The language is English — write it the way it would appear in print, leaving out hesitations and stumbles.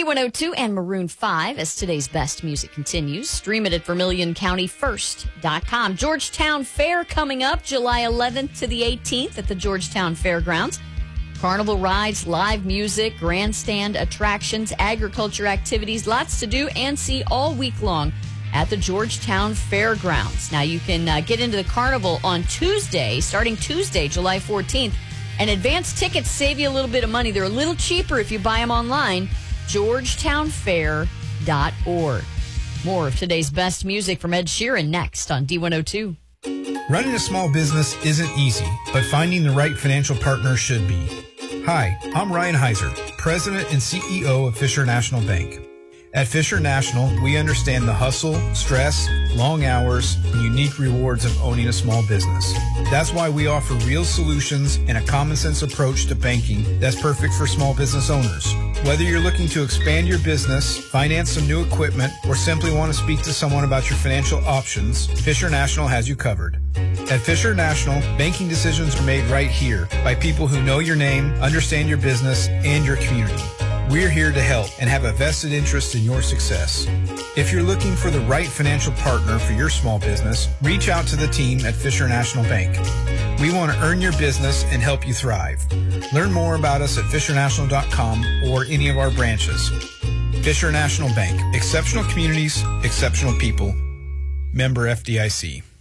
D102 and Maroon 5 as today's best music continues. Stream it at VermilionCountyFirst.com. Georgetown Fair coming up July 11th to the 18th at the Georgetown Fairgrounds. Carnival rides, live music, grandstand attractions, agriculture activities, lots to do and see all week long at the Georgetown Fairgrounds. Now, you can get into the carnival on Tuesday, starting Tuesday, July 14th. And advance tickets save you a little bit of money. They're a little cheaper if you buy them online. GeorgetownFair.org. More of today's best music from Ed Sheeran next on D102. Running a small business isn't easy, but finding the right financial partner should be. Hi, I'm Ryan Heiser, President and CEO of Fisher National Bank. At Fisher National, we understand the hustle, stress, long hours, and unique rewards of owning a small business. That's why we offer real solutions and a common sense approach to banking that's perfect for small business owners. Whether you're looking to expand your business, finance some new equipment, or simply want to speak to someone about your financial options, Fisher National has you covered. At Fisher National, banking decisions are made right here by people who know your name, understand your business, and your community. We're here to help and have a vested interest in your success. If you're looking for the right financial partner for your small business, reach out to the team at Fisher National Bank. We want to earn your business and help you thrive. Learn more about us at fishernational.com or any of our branches. Fisher National Bank. Exceptional communities, exceptional people. Member FDIC.